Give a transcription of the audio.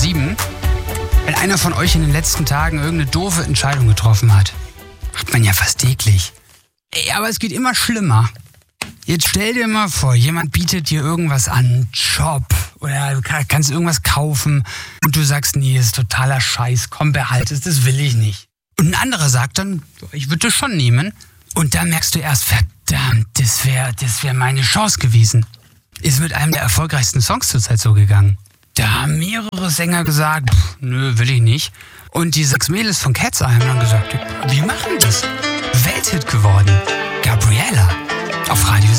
7. Wenn einer von euch in den letzten Tagen irgendeine doofe Entscheidung getroffen hat. Macht man ja fast täglich. Ey, aber es geht immer schlimmer. Jetzt stell dir mal vor, jemand bietet dir irgendwas an, einen Job oder du kannst irgendwas kaufen und du sagst, nee, das ist totaler Scheiß, komm, behalt es, das will ich nicht. Und ein anderer sagt dann, ich würde das schon nehmen. Und dann merkst du erst, verdammt, das wär meine Chance gewesen. Ist mit einem der erfolgreichsten Songs zurzeit so gegangen. Da haben mehrere Sänger gesagt, nö, will ich nicht. Und die 6 Mädels von Cat's Eye haben dann gesagt, wir machen das. Welthit geworden. Gabriella auf Radio